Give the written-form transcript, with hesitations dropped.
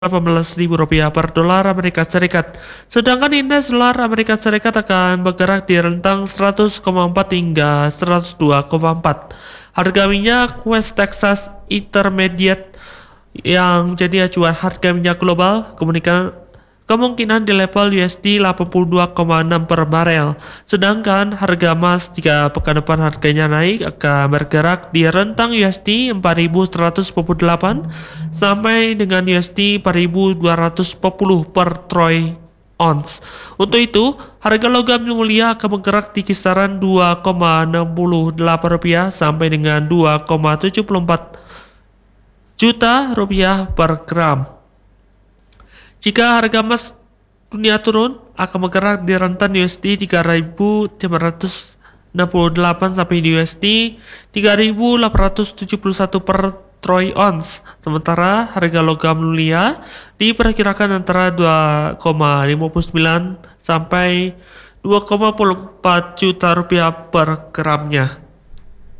Rp18.000 per dolar Amerika Serikat. Sedangkan indeks dolar Amerika Serikat akan bergerak di rentang 100,4 hingga 102,4. Harga minyak West Texas Intermediate yang jadi acuan harga minyak global kemungkinan di level USD 82,6 per barel. Sedangkan harga emas jika pekan depan harganya naik akan bergerak di rentang USD 4.148 sampai dengan USD 4.240 per troy ounce. Untuk itu, harga logam mulia akan bergerak di kisaran Rp2,68 sampai dengan Rp2,74 juta per gram. Jika harga emas dunia turun, akan bergerak di rentan USD 3.968 sampai di USD 3.871 per troy ounce. Sementara harga logam mulia diperkirakan antara 2,59 sampai 2,4 juta rupiah per gramnya.